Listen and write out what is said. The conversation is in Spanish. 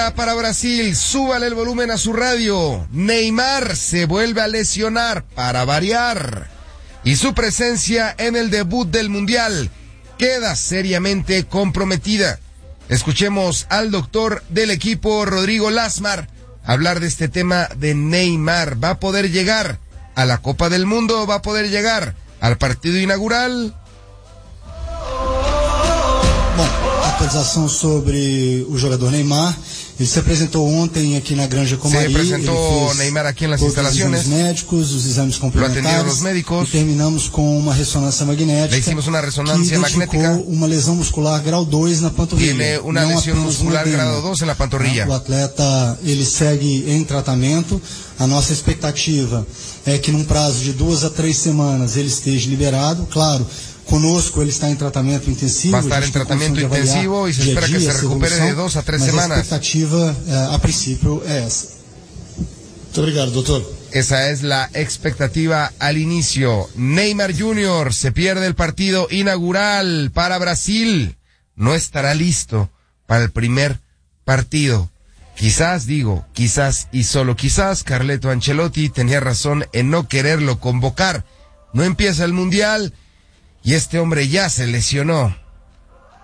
Para Brasil, súbale el volumen a su radio. Neymar se vuelve a lesionar para variar. Y su presencia en el debut del Mundial queda seriamente comprometida. Escuchemos al doctor del equipo, Rodrigo Lasmar, hablar de este tema de Neymar. ¿Va a poder llegar a la Copa del Mundo? ¿Va a poder llegar al partido inaugural? Bom, atualização sobre o jogador Neymar. Ele se apresentou ontem aqui na Granja Comari. Se presentó Neymar aquí en las instalaciones. Os exames médicos, os exames Lo atendieron complementares. los médicos. E terminamos com uma ressonância magnética. Le hicimos una resonancia que magnética. uma lesão muscular grau 2 na panturrilha. Tiene una Não lesión apenas muscular edema. grado 2 en la pantorrilla. O atleta, ele segue em tratamento. A nossa expectativa é que num prazo de 2 a 3 semanas ele esteja liberado. Claro, conosco ele está em tratamento intensivo. Va a estar en tratamiento intensivo y se espera que se recupere de 2 a 3 semanas. A expectativa, a princípio, é essa. Muito obrigado, doutor. Esa es la expectativa al inicio. Neymar Jr. se pierde el partido inaugural para Brasil. No estará listo para el primer partido. Quizás y solo quizás, Carleto Ancelotti tenía razón en no quererlo convocar. No empieza el Mundial y este hombre ya se lesionó.